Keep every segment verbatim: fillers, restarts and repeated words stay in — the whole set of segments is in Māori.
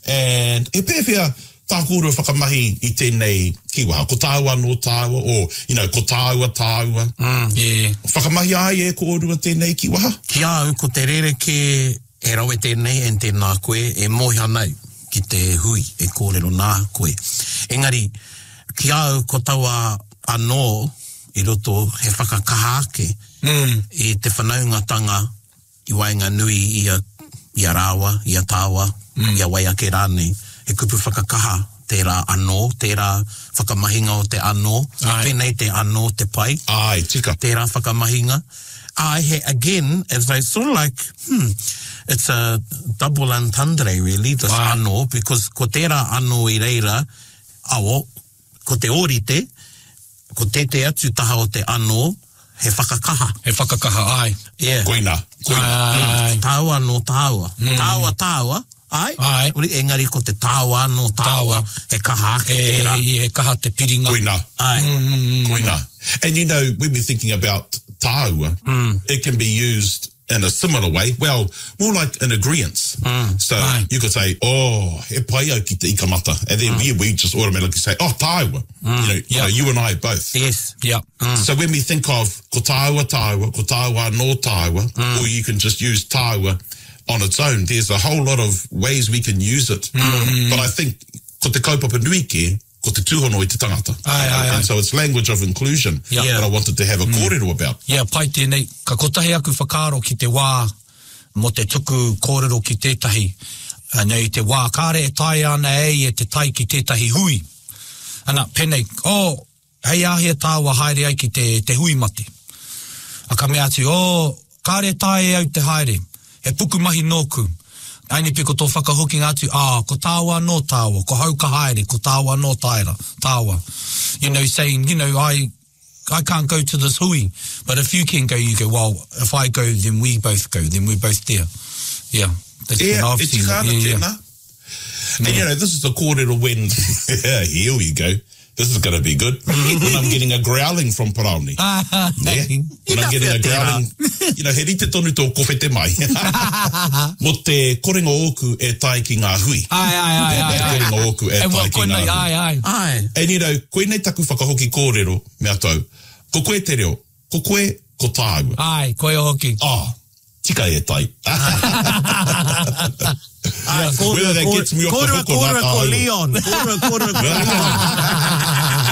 And e pēwhia tā kūrua whakamahi i tēnei kiwaha. Ko tāua no tāua, or, you know, ko tāua tāua. Mm, yeah. Whakamahi ai e ko orua tēnei kiwaha? Ki au, ko te rereke e rawe tēnei en tēnā koe, e mohi anau ki te hui e kōrero nā koe. Engari, ki au ko taua anō i roto he whakakahake mm. e te whanaungatanga i wainga nui i a, i a rāwa, i a tāwa, mm. i a waiake rānei. He kupu whakakaha tērā anō, tērā whakamahinga o te anō, pēnei te anō te pai. Ai, tika. Tērā whakamahinga. Ai, he, again, it's like, sort of like, hmm, it's a double entendre, really, this wow. anō, because ko tērā anō i reira, awo, ko te orite, ko te te atu taha o te anō, he whakakaha. He whakakaha, ai. Yeah. Koina. Koina. Ai. Mm. Tāua no tāua. Mm. Tāua tāua. Ai. Ai. Uri engari ko te tāua no tāua. He kaha ke e, tērā. He kaha te piringa. Koina. Ai. Mm. Koina. And you know, when we're thinking about tāua, mm. it can be used in a similar way. Well, more like an agreement. Mm. So Ai. You could say, oh, he pai au ki te ikamata. And then mm. we, we just automatically say, oh, tāua. Mm. You know, yep. you know, you and I both. Yes. Yeah. Mm. So when we think of ko tāua tāua, ko tāua no tāua, mm. or you can just use tāua on its own, there's a whole lot of ways we can use it. Mm. But I think ko te kaupapa nui ke, ko te tūhono i te tangata. Ai, ai, ai. And so it's language of inclusion yeah. that I wanted to have a kōrero mm. about. Yeah, pai tēnei, ka kotahi aku whakaaro ki te wā, mo te tuku kōrero ki tētahi. Uh, nei te wā kāre e tai ana ei e te tai ki tētahi hui. Ana, penei, oh, hei ahia tāua haere ai ki te, te hui mate. A ka mea atu, oh, kāre tai au te haere, he puku mahi nōku. Aini piko tō whakahoki atu, ah, ko tāua no tāua, ko hau ka haere, ko tāua no tāira, tāua. You know, saying, you know, I I can't go to this hui, but if you can go, you go, well, if I go, then we both go, then we're both there. Yeah. That's yeah, what I've it's seen. kāna Yeah, tēnā. yeah. And you know, this is the kōrero when, yeah, here we go. This is going to be good. When I'm getting a growling from Parauni. Yeah. When I'm getting a growling, you know, he rite tonu tō kowhe te mai. Mo te korenga oku e tai ki ngā hui. Ai, ai, ai, ai. Korenga oku e tai ki ngā hui. Ai, ai. Ai. And you know, koe nei taku whakahoki kōrero, mea tau, ko koe te reo, ko koe, ko tāua. Ai, koe o hoki. Ah, tika e tai. Ai, Whether that gets me off the hook or not. Kōrero ko Leon. Kōrero, kōrero ko Leon.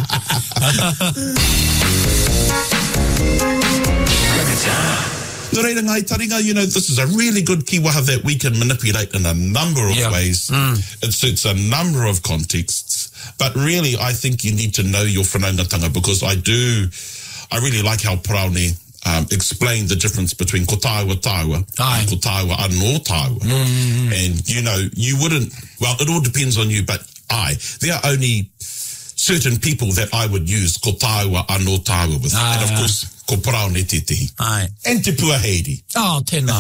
No reira ngai taringa, you know, this is a really good kiwaha that we can manipulate in a number of yeah. ways. Mm. It suits a number of contexts. But really, I think you need to know your whanaungatanga, because I do, I really like how Parauni um, explained the difference between ko tāua tāua Aye. and ko tāua anō tāua. Mm. And, you know, you wouldn't, well, it all depends on you, but I, there are only certain people that I would use ko tāua anō tāua with. Aye. And of course, ko Parauni te tihi. Ai. And te puaheiri. Oh, tēnā.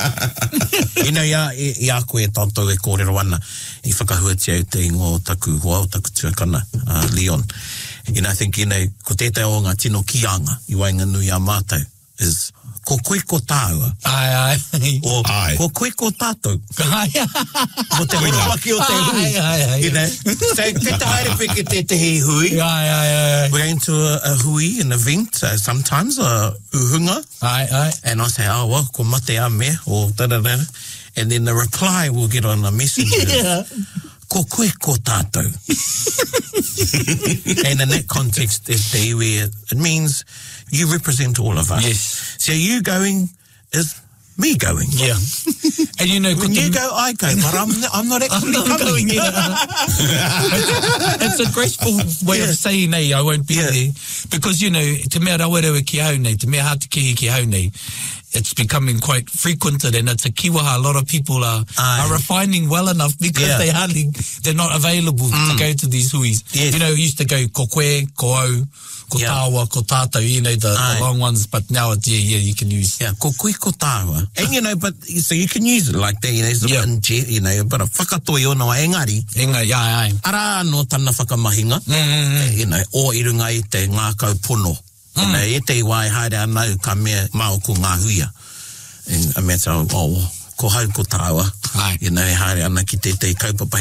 You know, ia, ia koe tātou e kōrero ana i whakahuatia au te ingo taku hoa o taku tuakana, uh, Leon. You know, I think, you know, ko tētai o ngā tino kianga i wainga nui a mātou is ko koe ko tāua. Ai, ai. O Ai. ko koe ko tātou. Ai, Mo te horopaki o te hui. ai, ai, ai. You know, so te taere peke te te hei hui. Ai, ai, ai. We're going to a, a hui, an event, uh, sometimes a uhunga. Ai, ai. And I say, oh, well, ko mate a me, or da-da-da. And then the reply will get on a message. Yeah. Ko koe ko tātou. And in that context, it's the iwi, it means you represent all of us. Yes. So you going is me going. Yeah. And you know, When you go, I go, but I'm, I'm not actually I'm not coming. going, yeah. it's, it's a graceful way yeah. of saying, hey, I won't be yeah. there. Because, you know, te mea rawerewe ki hau nei, te mea hatukihi ki hau nei, it's becoming quite frequented, and it's a kiwaha. A lot of people are, Aye. are refining well enough because Yeah. they hardly, they're not available Mm. to go to these huis. Yes. You know, it used to go ko koe, ko au, ko Yeah. tāua, ko tātou, you know, the, Aye. the long ones, but now it's, yeah, yeah, you can use. Yeah, ko koe ko tāua. And, you know, but, so you can use it like that, you know, it's a Yeah. bit, you know, but a whakatoi ono a engari. Enga, yeah, ai. Ara no tana whakamahinga, Mm. you know, o irunga i te ngā kau pono. You know, e te wai haere anau ka mea mao ko ngā huia. And a mea tau, oh, ko hau ko tāua. Ai. You know, e haere ana ki te te kaupapa